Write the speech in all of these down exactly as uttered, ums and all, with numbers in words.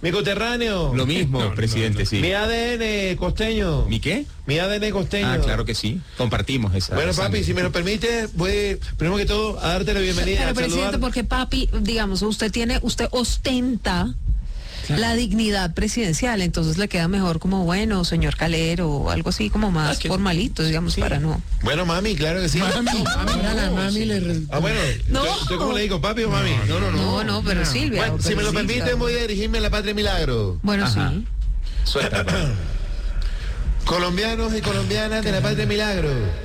Mi coterráneo. Lo mismo, no, presidente, no, no. sí. Mi A D N costeño. ¿Mi qué? Mi A D N costeño. Ah, claro que sí. Compartimos esa. Bueno, papi, sangre. Si me lo permite, voy, primero que todo, a darte la bienvenida. Pero, presidente, porque papi, digamos, usted tiene, usted ostenta claro. la dignidad presidencial, entonces le queda mejor como, bueno, señor Calero, o algo así como más ah, formalito, digamos, sí. para no. Bueno, mami, claro que sí. Mami, mami, no, la mami sí. le... Ah, bueno, no. ¿usted cómo le digo, papi o mami? No, no, no. No, no, pero no. Silvia. Bueno, pero si me lo Silvia. permite, voy a dirigirme a la Patria Milagro. Bueno, Ajá. sí. Suelta. Colombianos y colombianas de la Patria Milagro,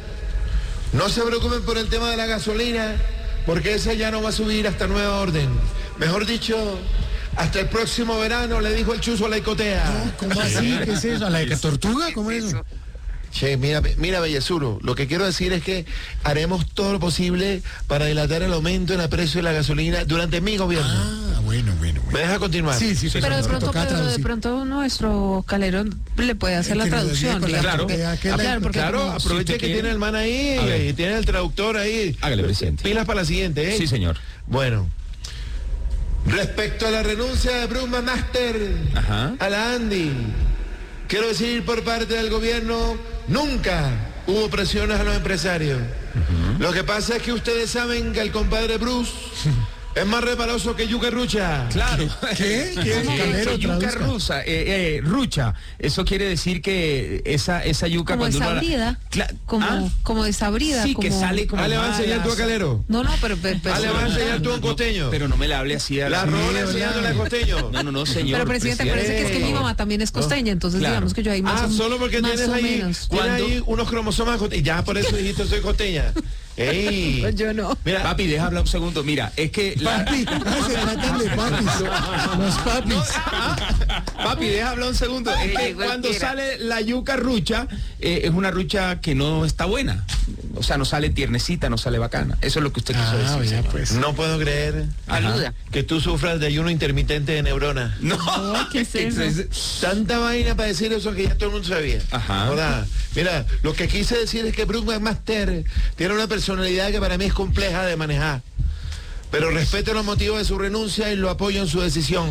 no se preocupen por el tema de la gasolina, porque esa ya no va a subir hasta nueva orden. Mejor dicho, hasta el próximo verano, le dijo el chuzo a la icotea. No, ¿cómo así? ¿Qué es eso? ¿A la de tortuga? ¿Cómo es eso? Che, mira, mira, Bellezuro, lo que quiero decir es que haremos todo lo posible para dilatar el aumento en el precio de la gasolina durante mi gobierno. Ah, bueno, bueno, bueno. ¿Me deja continuar? Sí, sí, pero, de pronto, pero de pronto nuestro Calero le puede hacer la traducción. Claro, claro, claro, porque claro como, aproveche si que tiene el man ahí y tiene el traductor ahí. Hágale, presidente. Pilas para la siguiente, ¿eh? Sí, señor. Bueno. Respecto a la renuncia de Bruma Master Ajá. a la Andy, quiero decir por parte del gobierno, nunca hubo presiones a los empresarios. Uh-huh. Lo que pasa es que ustedes saben que el compadre Bruce es más repaloso que yuca rucha. Claro. ¿Qué? ¿Qué? ¿Qué? Calero, yuca rusa, eh, eh, rucha. Eso quiere decir que esa esa yuca como cuando desabrida, uno la... como ¿Ah? como desabrida, sí, como... que sale como. Ah, le va a enseñar tú a Calero. No, no, pero, pero, pero ah, le va a enseñar tú a un costeño. No, pero no me la hable así a la rola enseñándole a costeño. No, no, no, señor. Pero presidente, presidente. parece que es que mi mamá también es costeña, entonces claro. digamos que yo ahí más Ah, o, solo porque más tienes o ahí, menos. tienes ahí unos cromosomas y ya por eso dijiste soy costeña. Ey. Pues yo no. Mira, papi, deja hablar un segundo. Mira, es que la... papi, se tratan de papis, los papis. No, ah, papi, deja hablar un segundo. Es que cuando sale la yuca rucha, eh, es una rucha que no está buena. O sea, no sale tiernecita, no sale bacana. Eso es lo que usted quiso ah, decir. Ya, pues. No puedo creer Ajá. que tú sufras de ayuno intermitente de neurona. No, no ¿qué es eso? Tanta vaina para decir eso que ya todo el mundo sabía. Ajá. Hola. Mira, lo que quise decir es que Bruce McMaster tiene una personalidad que para mí es compleja de manejar. Pero respeto los motivos de su renuncia y lo apoyo en su decisión.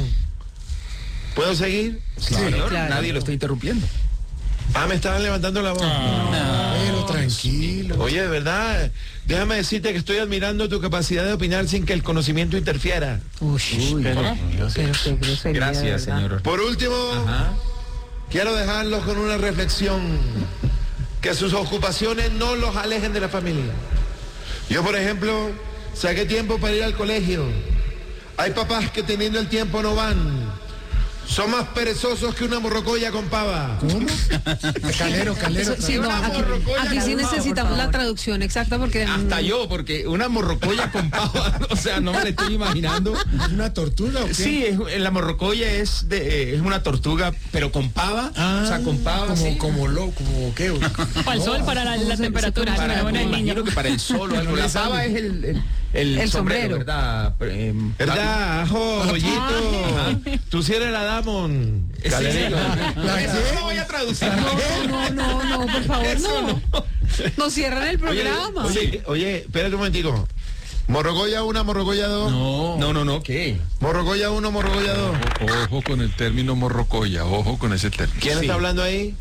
¿Puedo seguir? Sí, claro, claro. Nadie lo está interrumpiendo. Ah, me estaban levantando la voz. Ah, no, pero tranquilo. Oye, de verdad, déjame decirte que estoy admirando tu capacidad de opinar sin que el conocimiento interfiera. Uy, Uy pero, pero, pero, pero, pero, gracias, señor. Por último, Ajá. quiero dejarlos con una reflexión. Que sus ocupaciones no los alejen de la familia. Yo, por ejemplo, saqué tiempo para ir al colegio. Hay papás que teniendo el tiempo no van. Son más perezosos que una morrocoya con pava. ¿Cómo? Calero, calero. Eso, sí, no, aquí, aquí sí necesitamos la traducción exacta porque... Hasta yo, porque una morrocoya con pava, o sea, no me la estoy imaginando. ¿Es una tortuga o qué? Sí, es, la morrocoya es de, es una tortuga, pero con pava, ah, o sea, con pava. Como, ¿sí? como lo, como qué. Para el sol, para la, la temperatura. Para, para me imagino que para el sol o algo. La pava es el... el El, el sombrero, sombrero, ¿verdad? Eh, ¿Verdad? Ajo, Bollito. Tú sí eres la Damon. Sí, Calero. Eso no lo voy a traducir. No, no, no, no, por favor, no. Nos cierran el programa. Oye, oye, oye, espérate un momentico. Morrocoya uno, Morrocoya dos. No, no, no, no, ¿qué? Morrocoya uno, Morrocoya dos. Ojo, ojo con el término morrocoya, ojo con ese término. ¿Quién sí. está hablando ahí?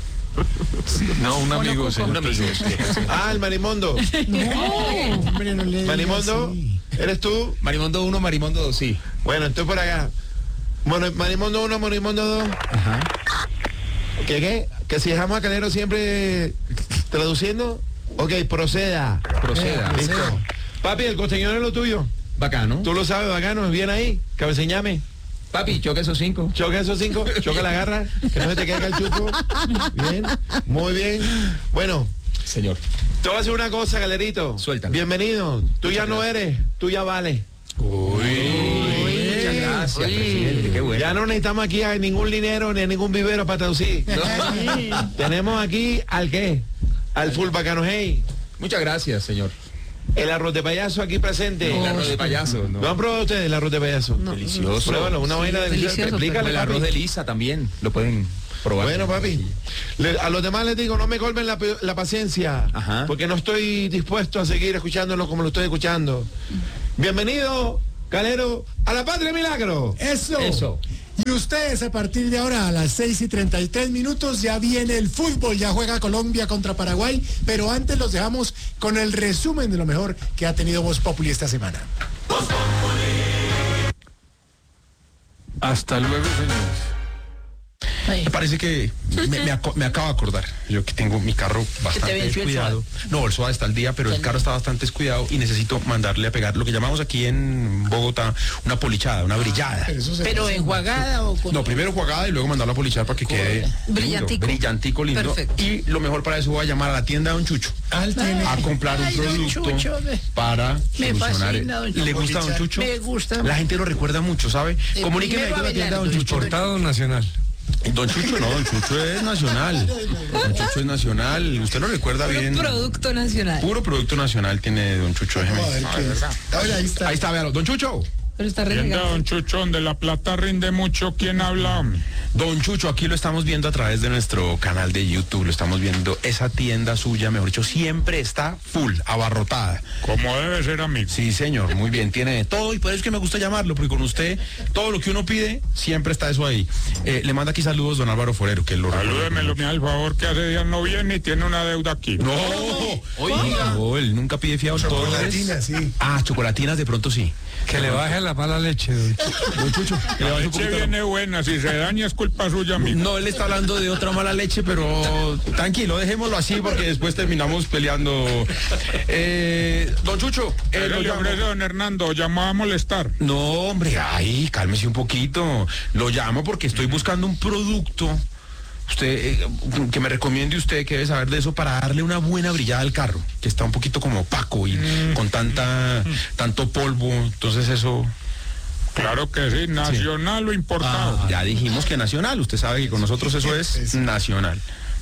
No, un amigo, señor. Un amigo. Ah, el Marimondo. No, hombre, no le Marimondo, ¿eres tú? Marimondo uno, Marimondo dos, sí. Bueno, estoy por acá. Bueno, Marimondo uno, Marimondo dos. Ajá. ¿Qué, qué? Que si dejamos a Calero siempre traduciendo. Ok, proceda. Proceda. Eh, listo. Papi, el costeño es lo tuyo. Bacano. Tú lo sabes, bacano. Bien ahí. Cabeceñame. Papi, choca esos cinco. Choca esos cinco, choca la garra, que no se te caiga el chupo. Bien, muy bien. Bueno, señor. Te voy a decir una cosa, Galerito. Suéltalo. Bienvenido. Tú ya no eres, tú ya vales. Uy. Uy. Muchas gracias, Uy. presidente. Qué bueno. Ya no necesitamos aquí a ningún linero ni a ningún vivero para traducir. No. Tenemos aquí al qué? Al full bacano hey. Muchas gracias, señor. El arroz de payaso aquí presente. No, el arroz de payaso. ¿No, ¿No han probado ustedes el arroz de payaso? No, delicioso. Pruébalo, una sí, vaina deliciosa. Explícale, el arroz de Lisa también. Lo pueden probar. Bueno, papi. Le, a los demás les digo, no me colmen la, la paciencia. Ajá. Porque no estoy dispuesto a seguir escuchándolo como lo estoy escuchando. Bienvenido, Calero, a la Patria Milagro. Eso. Eso. Y ustedes a partir de ahora a las seis y treinta y tres minutos ya viene el fútbol, ya juega Colombia contra Paraguay, pero antes los dejamos con el resumen de lo mejor que ha tenido Voz Populi esta semana. Hasta luego, señores. Me parece que me, me, aco- me acabo de acordar. Yo que tengo mi carro bastante descuidado. No, el SOA está al día, pero el carro está bastante descuidado y necesito mandarle a pegar lo que llamamos aquí en Bogotá una polichada, una brillada. Pero, eso se ¿Pero hace. enjuagada o con...? No, primero jugada y luego mandarlo a polichar para que quede lindo, Brillantico. brillantico, lindo. Perfecto. Y lo mejor para eso voy a llamar a la tienda de Don Chucho Ah, él tiene- a comprar un Ay, don producto Chucho, me- para me solucionar. fascina, don Chucho. ¿Le gusta Don Chucho? Me gusta. La gente lo recuerda mucho, ¿sabe? Eh, Comuníqueme ahí primero con la tienda de Don Abelardo, Chucho. Importado nacional. Don Chucho no, Don Chucho es nacional. Don Chucho es nacional. Usted lo recuerda Puro bien. producto nacional. Puro producto nacional tiene Don Chucho. Déjeme. A ver, ¿qué es? A ver, ahí está. Ahí está, véalo. Don Chucho. Pero está Tienda renegado. Don Chucho, donde la plata rinde mucho, ¿quién habla? Don Chucho, aquí lo estamos viendo a través de nuestro canal de YouTube. Lo estamos viendo. Esa tienda suya, mejor dicho, siempre está full, abarrotada. Como debe ser, amigo. Sí, señor, muy bien, tiene de todo y por eso es que me gusta llamarlo, porque con usted, todo lo que uno pide, siempre está eso ahí. Eh, le manda aquí saludos don Álvaro Forero, que lo Salúdemelo, me da el favor, que hace días no viene y tiene una deuda aquí. No, oiga, no, él nunca pide fiado. todo es- Chocolatina, sí. Ah, chocolatinas de pronto sí. Que le baje la mala leche, don. Don Chucho, que le La baje un leche poquito- viene buena, si se daña es culpa suya, amigo. No, él está hablando de otra mala leche, pero tranquilo, dejémoslo así porque después terminamos peleando. Eh, don Chucho, eh, Pero lo le llamo. ofrece don Hernando, llamó a molestar. No, hombre, ay, cálmese un poquito. Lo llamo porque estoy buscando un producto. Usted, eh, que me recomiende usted, que debe saber de eso, para darle una buena brillada al carro, que está un poquito como opaco y con tanta, tanto polvo. Entonces eso, Claro que sí, nacional o importado. ya dijimos que nacional. Usted sabe que con nosotros eso es nacional.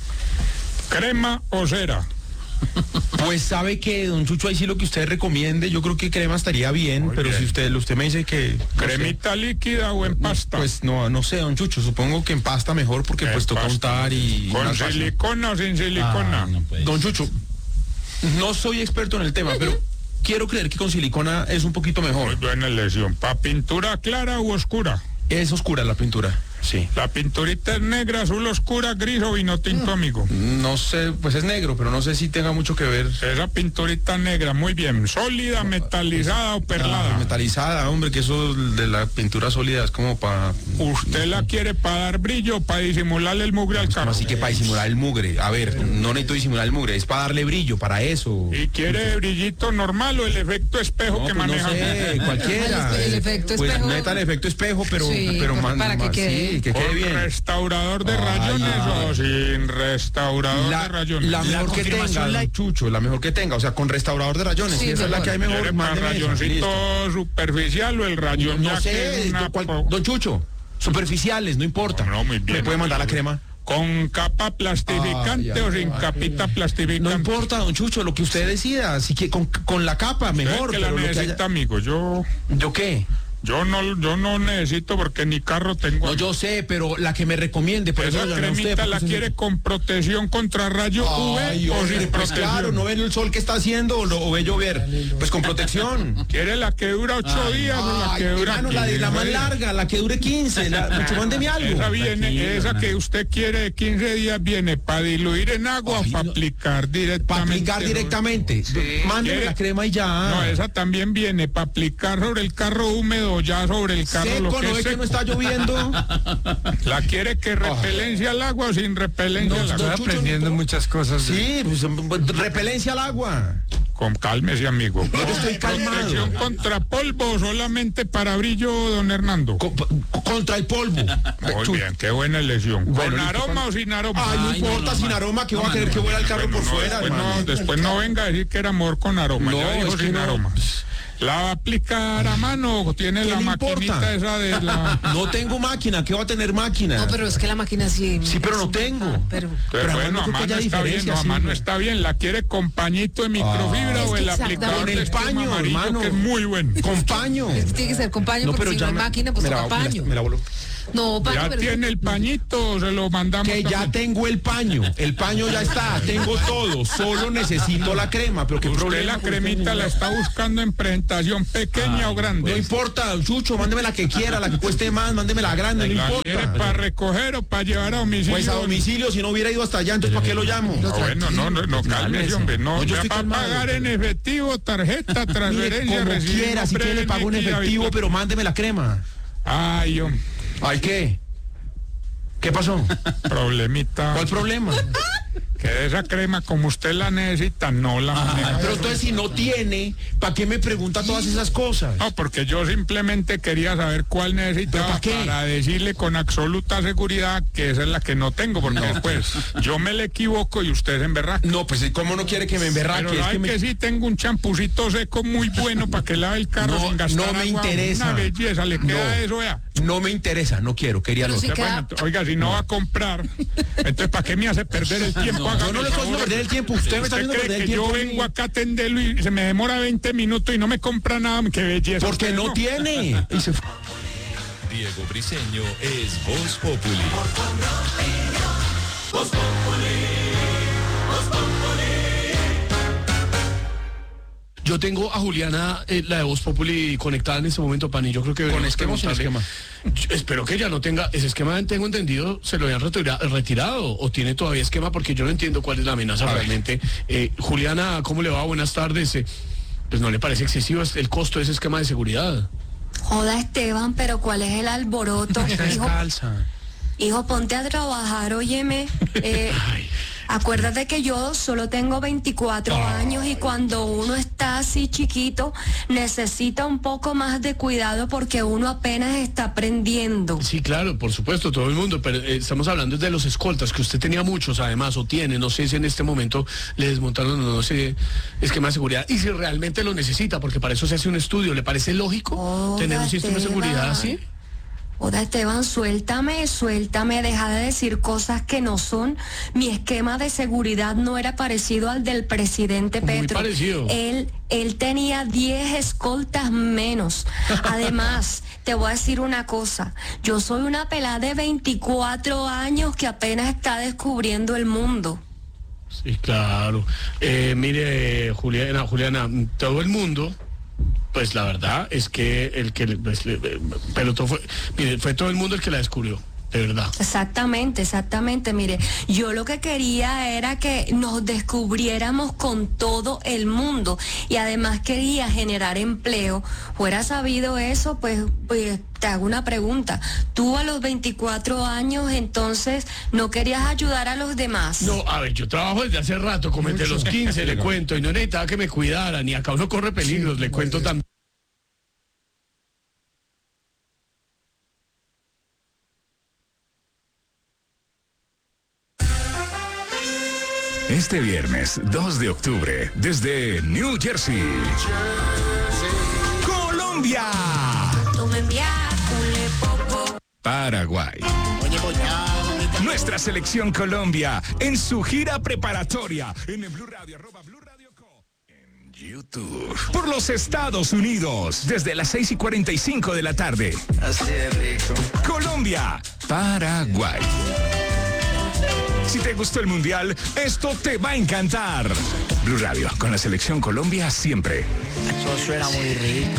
Crema o cera. Pues sabe que, don Chucho, ahí sí lo que usted recomiende, yo creo que crema estaría bien, Muy pero bien. si usted, usted me dice que... no sé. Cremita líquida o en pasta. Pues no, no sé, don Chucho, supongo que en pasta mejor porque En pues toca pasta. untar y... ¿Con más fácil. silicona o sin silicona? Don Chucho, no soy experto en el tema, pero quiero creer que con silicona es un poquito Muy mejor. buena elección. ¿Pa pintura clara u oscura? Es oscura la pintura, sí. La pinturita es negra, azul oscura, gris o vino tinto, amigo. No sé, pues es negro, pero no sé si tenga mucho que ver. Esa pinturita negra, muy bien. ¿Sólida, metalizada o perlada? Metalizada, hombre, que eso de la pintura sólida es como para... ¿Usted la quiere para dar brillo o para disimularle el mugre al carro? Así que para disimular el mugre. A ver, no necesito disimular el mugre, es para darle brillo, para eso. ¿Y quiere brillito normal o el efecto espejo No, que pues no maneja? sé, cualquiera. El- el efecto pues espejo. meta el efecto espejo, pero, Sí, pero pues, man- para que más- quede. sí, que quede ¿Con bien. restaurador de Ay, rayones ay. o sin restaurador de La, rayones? la mejor que tenga, don Chucho, la mejor que tenga, o sea, con restaurador de rayones, Sí, si esa es la mejor. que hay mejor, ¿Quiere para mándeme esa, rayoncito listo. superficial o el rayón No ya sé, que es una cual- po- don Chucho, superficiales, no importa. No, no, muy bien. ¿Me puede mandar la crema? ¿Con capa plastificante Ay, o ay, sin ay, capita plastificante? No importa, don Chucho, lo que usted decida, así que con, con la capa, Usted mejor. que la pero lo que necesita, haya- amigo. Yo, ¿Yo qué? yo no, yo no necesito porque ni carro tengo. No, yo sé, pero la que me recomiende, por eso Esa lo llamé a usted, cremita la porque se- quiere con protección contra rayo Ay, U V o hombre, sin pues protección. claro, no ve el sol que está haciendo o, lo- o ve llover. Pues con protección. ¿Quiere la que dura ocho días o la Ay, que dura hermano, la de la más quince? larga, la que dure quince, la, mucho mándeme algo. Esa viene, esa que usted quiere de quince días viene para diluir en agua o Ay, para no. aplicar directamente. Para aplicar directamente. Mándeme ¿Quiere? la crema y ya. No, esa también viene para aplicar sobre el carro húmedo, ya sobre el carro Seco, lo que no es ve que seco. no está lloviendo. ¿La quiere que repelencia al agua o sin repelencia No, al agua? no. Estoy aprendiendo muchas cosas. de- Sí, pues, repelencia al agua. Con cálmese, amigo. Yo estoy calmado. ¿Protección contra polvo o solamente para brillo, don Hernando? Co- contra el polvo. Muy Chu- bien, qué buena elección. ¿Con Bueno, listo, aroma con- o sin aroma? Ay, no importa, sin aroma, que va a querer que vuela el carro Bueno, por no, fuera, después, hermano. no, después no venga a decir que era amor con aroma. No, ya dijo es que sin no. aroma. ¿La va a aplicar a mano o tiene ¿Qué la le maquinita importa? esa de la... No tengo máquina, ¿qué va a tener máquina? No, pero es que la máquina sí. Sí, pero no tengo. Ah, pero Pero, Pero bueno, no a creo que mano haya está bien, diferencia, no, a sí. mano está bien. ¿La quiere con pañito de microfibra Ah, o es el que aplicador exactamente. de Con el espuma paño, amarillo, hermano. que es muy bueno? Con paño. es que tiene que ser con paño, porque si no ya hay me- máquina, pues me la- toca me la- paño. me la voló. No, Pano, ¿Ya pero- tiene el pañito o se lo mandamos? Que ya también? tengo el paño, el paño ya está, tengo todo, solo necesito la crema, pero qué Usted problema. la con cremita usted? la está buscando en presentación pequeña o grande. No importa, Chucho, mándeme la que quiera, la que cueste más, mándeme la grande, no ¿La quiere importa. para recoger o para llevar a domicilio? Pues a domicilio, si no hubiera ido hasta allá, entonces ¿para qué lo llamo? Ah, bueno, no, no, no, cálmese, hombre, no, No, yo ya estoy para calmado, pagar en pero- efectivo, tarjeta, Mire, transferencia, como recibo, quiera, si nombre, quiere le pago en N X, efectivo, habitación. pero mándeme la crema. Ay, hombre, ¿Ay qué? ¿Qué pasó? problemita. ¿Cuál problema? Que esa crema, como usted la necesita, no la maneja. Pero entonces si no tiene, ¿para qué me pregunta todas esas cosas? No, porque yo simplemente quería saber cuál necesitaba ¿Pero pa' qué? para decirle con absoluta seguridad que esa es la que no tengo, porque después yo me le equivoco y usted se emberraca. No, pues ¿cómo no quiere que me emberraque? Pero Es sabe que que, me- sí tengo un champucito seco muy bueno para que lave el carro No, sin gastar no me agua. interesa. Una belleza, le queda No. eso, vea. No me interesa, no quiero, quería Pero lo sí otro. que- Bueno, oiga, si no va a comprar, entonces ¿para qué me hace perder el tiempo? Yo Hágame no el le estoy haciendo favor. perder el tiempo, usted me está ¿Usted haciendo cree perder el que tiempo. yo a mí. vengo acá a atenderlo y se me demora veinte minutos y no me compra nada? ¡Qué belleza! Porque usted, no tiene. Y se fue. Diego Briseño es Voz Populi. Yo tengo a Juliana, eh, la de Voz Populi, conectada en este momento, Pani. Yo creo que... ¿Con deberíamos esquema o sin preguntarle- Yo espero que ya no tenga... Ese esquema, tengo entendido, se lo habían retira- retirado o tiene todavía esquema, porque yo no entiendo cuál es la amenaza A ver. realmente. Eh, Juliana, ¿cómo le va? Buenas tardes. Eh, pues no le parece excesivo el costo de ese esquema de seguridad. Joda, Esteban, pero ¿cuál es el alboroto? Está Hijo, descalza. hijo, ponte a trabajar, óyeme. Eh, acuérdate que yo solo tengo veinticuatro años y cuando uno está así chiquito necesita un poco más de cuidado porque uno apenas está aprendiendo. Sí, claro, por supuesto, todo el mundo, pero eh, estamos hablando de los escoltas, que usted tenía muchos además, o tiene, no sé si en este momento le desmontaron o no ese esquema de seguridad, y si realmente lo necesita, porque para eso se hace un estudio, ¿le parece lógico Oiga, tener un sistema de seguridad así? Joda, Esteban, suéltame, suéltame, deja de decir cosas que no son. Mi esquema de seguridad no era parecido al del presidente Muy Petro. parecido. Él, él tenía diez escoltas menos. Además, te voy a decir una cosa. Yo soy una pelada de veinticuatro años que apenas está descubriendo el mundo. Sí, claro. Eh, mire, Juliana, Juliana, todo el mundo... Pues la verdad es que el que, pues, le- pero todo fue, mire, fue todo el mundo el que la descubrió, de verdad. Exactamente, exactamente. Mire, yo lo que quería era que nos descubriéramos con todo el mundo y además quería generar empleo. Fuera sabido eso, pues, pues te hago una pregunta. Tú a los veinticuatro años entonces no querías ayudar a los demás. No, a ver, yo trabajo desde hace rato, como desde los quince, le cuento, y no necesitaba que me cuidaran, y acá uno corre peligros, le cuento también. Este viernes dos de octubre, desde New Jersey, Colombia, Tú me envías un poco. Paraguay. Nuestra selección Colombia en su gira preparatoria en el Blue Radio, arroba Blue Radio Co. En YouTube. Por los Estados Unidos, desde las seis y cuarenta y cinco de la tarde. Así de rico. Colombia, Paraguay. Si te gustó el Mundial, esto te va a encantar. Blue Radio, con la selección Colombia siempre. Eso suena muy rico.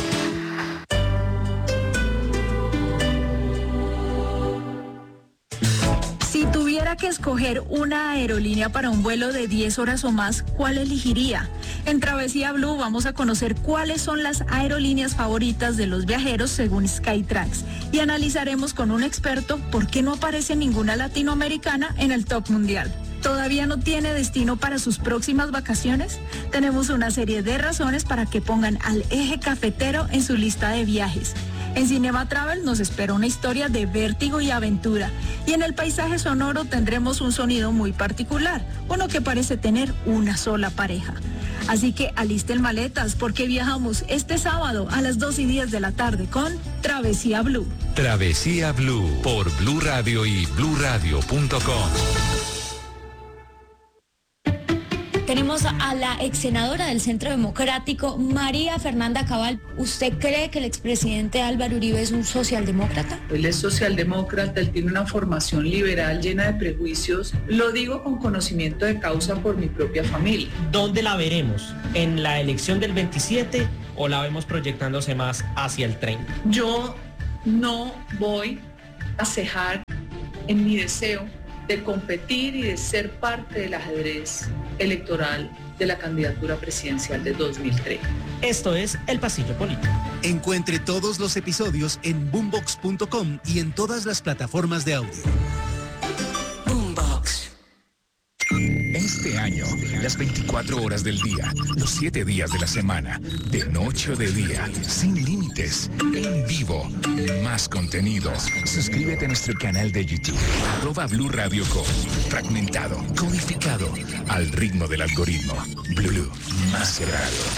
Si tuviera que escoger una aerolínea para un vuelo de diez horas o más, ¿cuál elegiría? En Travesía Blue vamos a conocer cuáles son las aerolíneas favoritas de los viajeros según Skytrax y analizaremos con un experto por qué no aparece ninguna latinoamericana en el top mundial. ¿Todavía no tiene destino para sus próximas vacaciones? Tenemos una serie de razones para que pongan al eje cafetero en su lista de viajes. En Cinema Travel nos espera una historia de vértigo y aventura. Y en el paisaje sonoro tendremos un sonido muy particular, uno que parece tener una sola pareja. Así que alisten maletas porque viajamos este sábado a las dos y diez de la tarde con Travesía Blue. Travesía Blue por Blue Radio y blue radio punto com. Tenemos a la ex senadora del Centro Democrático, María Fernanda Cabal. ¿Usted cree que el expresidente Álvaro Uribe es un socialdemócrata? Él es socialdemócrata, él tiene una formación liberal llena de prejuicios. Lo digo con conocimiento de causa por mi propia familia. ¿Dónde la veremos? ¿En la elección del veintisiete o la vemos proyectándose más hacia el treinta? Yo no voy a cejar en mi deseo de competir y de ser parte del ajedrez electoral de la candidatura presidencial de dos mil treinta. Esto es El Pasillo Político. Encuentre todos los episodios en boombox punto com y en todas las plataformas de audio. Boombox. Este año, las veinticuatro horas del día, los siete días de la semana, de noche o de día, sin límites, en vivo, más contenidos. Suscríbete a nuestro canal de YouTube, arroba Blue Radio Co. Fragmentado, codificado, al ritmo del algoritmo. Blue, más que radio.